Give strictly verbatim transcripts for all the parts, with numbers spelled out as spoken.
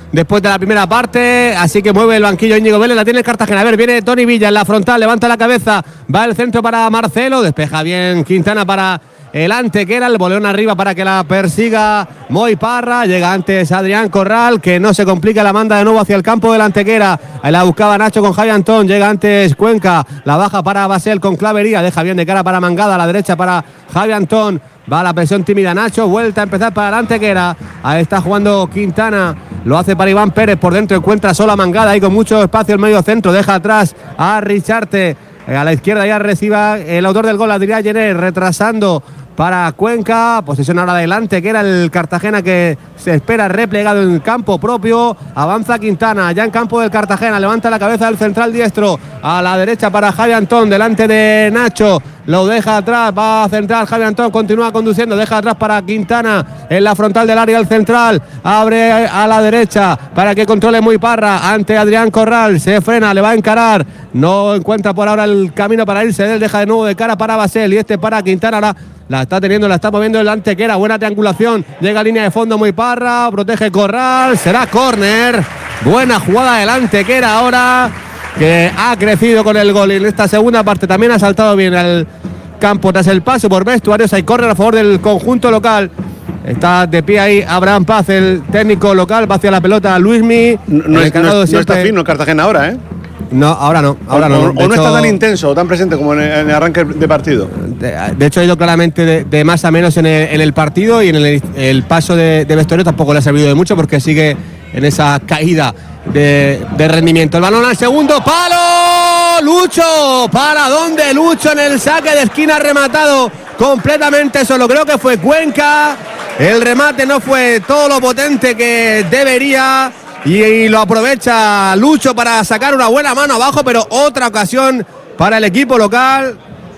después de la primera parte, así que mueve el banquillo Íñigo Vélez, la tiene el Cartagena. A ver, viene Toni Villa en la frontal, levanta la cabeza, va el centro para Marcelo, despeja bien Quintana para el Antequera, el boleón arriba para que la persiga Moy Parra, llega antes Adrián Corral, que no se complica, la manda de nuevo hacia el campo del Antequera, ahí la buscaba Nacho con Javi Antón, llega antes Cuenca, la baja para Basel con Clavería, deja bien de cara para Mangada, a la derecha para Javi Antón, va la presión tímida Nacho, vuelta a empezar para el Antequera, ahí está jugando Quintana, lo hace para Iván Pérez, por dentro encuentra sola Mangada, ahí con mucho espacio el medio centro, deja atrás a Richarte, a la izquierda ya reciba el autor del gol, Adrián Jenner, retrasando para Cuenca, posesión ahora adelante, que era el Cartagena que se espera replegado en campo propio, avanza Quintana, ya en campo del Cartagena, levanta la cabeza del central diestro, a la derecha para Javi Antón, delante de Nacho, lo deja atrás, va a central Javi Antón, continúa conduciendo, deja atrás para Quintana, en la frontal del área del central, abre a la derecha, para que controle Moy Parra, ante Adrián Corral, se frena, le va a encarar, no encuentra por ahora el camino para irse, él deja de nuevo de cara para Basel, y este para Quintana, ahora la está teniendo, la está moviendo el Antequera, buena triangulación, llega a línea de fondo Moy Parra, protege Corral, será córner, buena jugada del Antequera ahora, que ha crecido con el gol, y en esta segunda parte también ha saltado bien al campo tras el paso por vestuarios, hay córner a favor del conjunto local, está de pie ahí Abraham Paz, el técnico local, va hacia la pelota Luismi, no, no, es, no, no está fino el Cartagena ahora, ¿eh? No, ahora no, ahora o, no. O, o no hecho, está tan intenso o tan presente como en el, en el arranque de partido. De, de hecho ha ido claramente de, de más a menos en el, en el partido, y en el, el paso de, de vestuario tampoco le ha servido de mucho, porque sigue en esa caída de, de rendimiento. El balón al segundo palo, Lucho, ¿para dónde Lucho en el saque de esquina rematado completamente solo? Creo que fue Cuenca, el remate no fue todo lo potente que debería, y lo aprovecha Lucho para sacar una buena mano abajo, pero otra ocasión para el equipo local,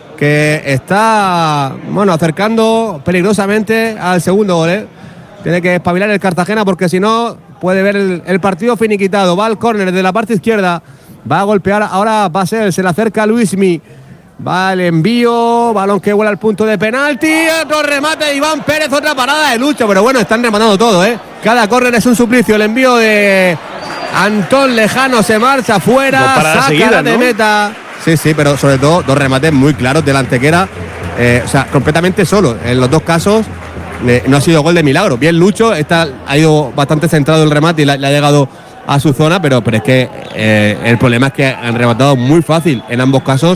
que está, bueno, acercando peligrosamente al segundo gol, ¿eh? Tiene que espabilar el Cartagena, porque si no puede ver el, el partido finiquitado. Va al córner de la parte izquierda, va a golpear ahora Basel, se le acerca Luismi, va el envío, balón que vuela al punto de penalti, otro remate de Iván Pérez, otra parada de Lucho, pero bueno, están rematando todo, ¿eh? Cada córner es un suplicio, el envío de Antón Lejano se marcha fuera, saca seguida, de ¿no? meta. Sí, sí, pero sobre todo dos remates muy claros del Antequera, eh, o sea, completamente solo, en los dos casos. Eh, no ha sido gol de milagro, bien Lucho, está, ha ido bastante centrado el remate y le, le ha llegado a su zona, pero, pero es que eh, el problema es que han rematado muy fácil en ambos casos.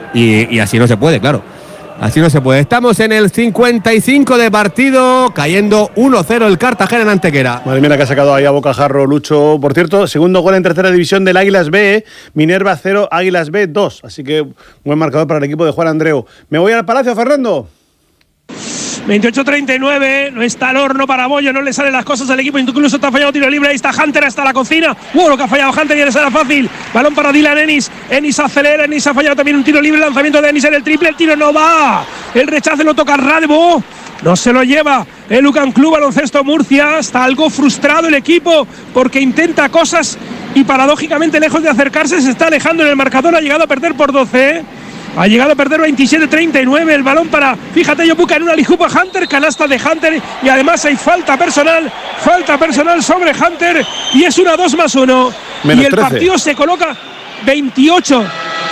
Y, y así no se puede, claro. Así no se puede. Estamos en el cincuenta y cinco de partido, cayendo uno cero el Cartagena en Antequera. Madre mía, que ha sacado ahí a bocajarro Lucho. Por cierto, segundo gol en tercera división del Águilas B, Minerva cero, Águilas B dos. Así que buen marcador para el equipo de Juan Andreu. Me voy al Palacio, Fernando. veintiocho treinta y nueve, no está el horno para Bollo, no le salen las cosas al equipo, incluso está fallado tiro libre, ahí está Hunter hasta la cocina, wow, lo que ha fallado Hunter y era fácil, balón para Dylan Ennis, Ennis acelera, Ennis ha fallado también un tiro libre, lanzamiento de Ennis en el triple, el tiro no va, el rechace lo toca Radebo, no se lo lleva el Lucan Club Baloncesto Murcia, está algo frustrado el equipo porque intenta cosas y paradójicamente lejos de acercarse se está alejando en el marcador, ha llegado a perder por doce. Ha llegado a perder veintisiete treinta y nueve, el balón para, fíjate, yo busca en una lijupa Hunter, canasta de Hunter, y además hay falta personal, falta personal sobre Hunter, y es una dos más uno. Y el partido se coloca veintiocho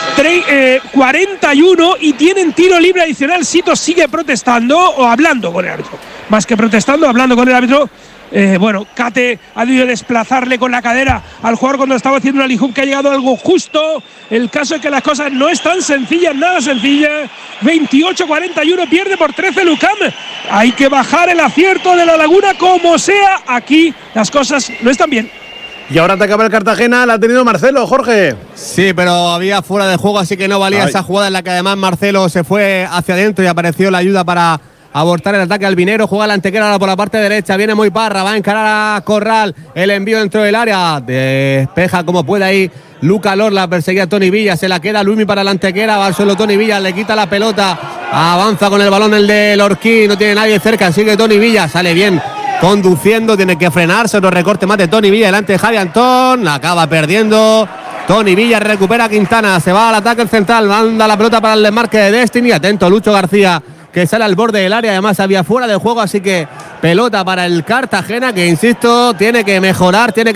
cuarenta y uno y tienen tiro libre adicional. Sito sigue protestando o hablando con el árbitro, más que protestando, hablando con el árbitro. Eh, bueno, Cate ha debido desplazarle con la cadera al jugador cuando estaba haciendo una lijub, que ha llegado algo justo. El caso es que las cosas no están sencillas, nada sencillas. veintiocho cuarenta y uno, pierde por trece Lucam. Hay que bajar el acierto de la Laguna como sea. Aquí las cosas no están bien. Y ahora atacaba el Cartagena, la ha tenido Marcelo, Jorge. Sí, pero había fuera de juego, así que no valía Ay. esa jugada en la que además Marcelo se fue hacia adentro y apareció la ayuda para abortar el ataque albinero. Juega la Antequera ahora por la parte derecha, viene Moy Parra, va a encarar a Corral, el envío dentro del área, despeja como puede ahí Luca Lorla, perseguía a Toni Villa, se la queda Luismi para la Antequera, va al suelo Toni Villa, le quita la pelota, avanza con el balón el de Lorquí, no tiene nadie cerca, sigue Toni Villa, sale bien conduciendo, tiene que frenarse, otro recorte más de Toni Villa, delante de Javi Antón, la acaba perdiendo. Toni Villa recupera a Quintana, se va al ataque el central, manda la pelota para el desmarque de Destiny, atento Lucho García, que sale al borde del área, además había fuera de juego, así que pelota para el Cartagena, que insisto, tiene que mejorar, tiene que